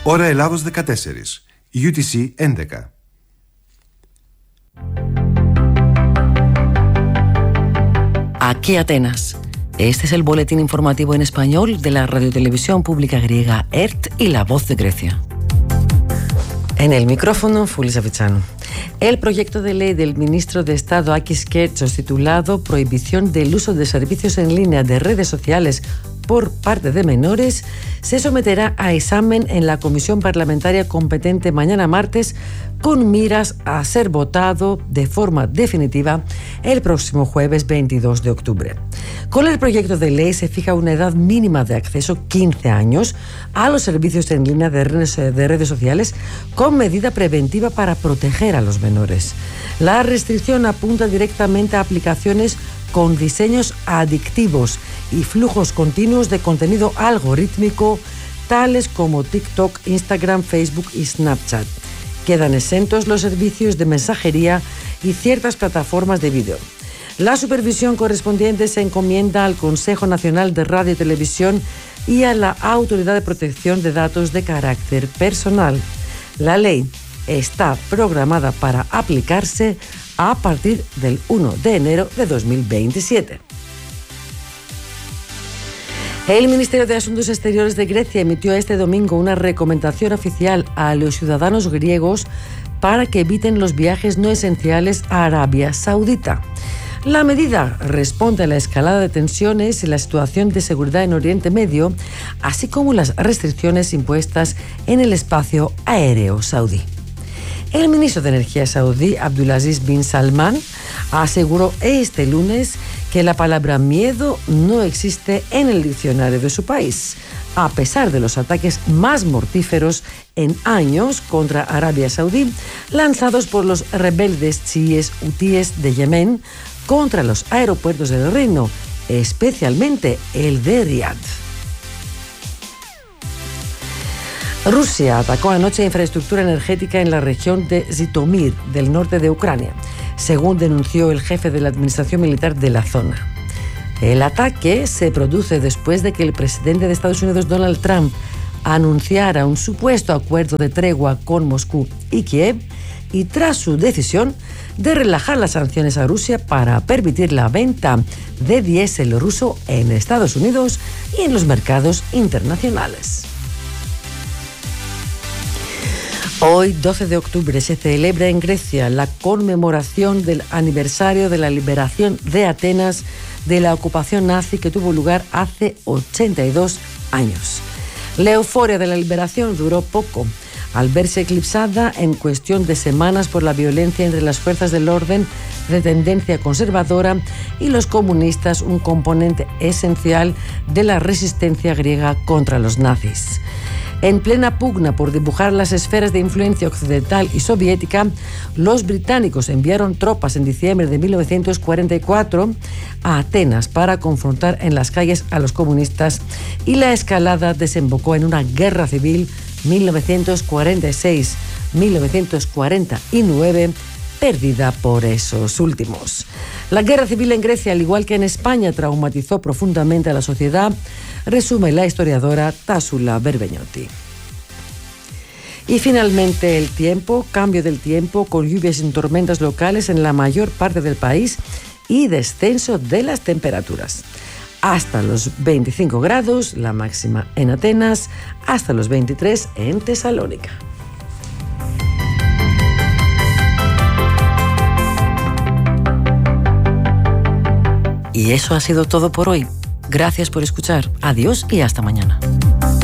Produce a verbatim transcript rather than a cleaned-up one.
Ώρα Ελλάδος δεκατέσσερα, γιου τι σι έντεκα. Aquí Atenas. Este es el boletín informativo en español de la radiotelevisión pública griega E R T y La Voz de Grecia. En el micrófono, Fuli Savichano. El proyecto de ley del ministro de Estado Akis Kertsos, titulado Prohibición del uso de servicios en línea de redes sociales por parte de menores, se someterá a examen en la comisión parlamentaria competente mañana martes, con miras a ser votado de forma definitiva el próximo jueves veintidós de octubre. Con el proyecto de ley se fija una edad mínima de acceso, quince años, a los servicios en línea de redes, de redes sociales, con medida preventiva para proteger a los menores. La restricción apunta directamente a aplicaciones con diseños adictivos y flujos continuos de contenido algorítmico, tales como TikTok, Instagram, Facebook y Snapchat. Quedan exentos los servicios de mensajería y ciertas plataformas de vídeo. La supervisión correspondiente se encomienda al Consejo Nacional de Radio y Televisión y a la Autoridad de Protección de Datos de Carácter Personal. La ley está programada para aplicarse a partir del primero de enero de dos mil veintisiete. El Ministerio de Asuntos Exteriores de Grecia emitió este domingo una recomendación oficial a los ciudadanos griegos para que eviten los viajes no esenciales a Arabia Saudita. La medida responde a la escalada de tensiones y la situación de seguridad en Oriente Medio, así como las restricciones impuestas en el espacio aéreo saudí. El ministro de Energía saudí, Abdulaziz bin Salman, aseguró este lunes que la palabra miedo no existe en el diccionario de su país, a pesar de los ataques más mortíferos en años contra Arabia Saudí, lanzados por los rebeldes chiíes hutíes de Yemen contra los aeropuertos del reino, especialmente el de Riad. Rusia atacó anoche infraestructura energética en la región de Zitomir, del norte de Ucrania, según denunció el jefe de la administración militar de la zona. El ataque se produce después de que el presidente de Estados Unidos, Donald Trump, anunciara un supuesto acuerdo de tregua con Moscú y Kiev, y tras su decisión de relajar las sanciones a Rusia para permitir la venta de diésel ruso en Estados Unidos y en los mercados internacionales. Hoy, doce de octubre, se celebra en Grecia la conmemoración del aniversario de la liberación de Atenas de la ocupación nazi que tuvo lugar hace ochenta y dos años. La euforia de la liberación duró poco, al verse eclipsada en cuestión de semanas por la violencia entre las fuerzas del orden de tendencia conservadora y los comunistas, un componente esencial de la resistencia griega contra los nazis. En plena pugna por dibujar las esferas de influencia occidental y soviética, los británicos enviaron tropas en diciembre de mil novecientos cuarenta y cuatro a Atenas para confrontar en las calles a los comunistas, y la escalada desembocó en una guerra civil mil novecientos cuarenta y seis a mil novecientos cuarenta y nueve, perdida por esos últimos. La guerra civil en Grecia, al igual que en España, traumatizó profundamente a la sociedad, resume la historiadora Tassula Berbeñotti. Y finalmente el tiempo, cambio del tiempo con lluvias y tormentas locales en la mayor parte del país y descenso de las temperaturas. Hasta los veinticinco grados, la máxima en Atenas, hasta los veintitrés en Tesalónica. Y eso ha sido todo por hoy. Gracias por escuchar. Adiós y hasta mañana.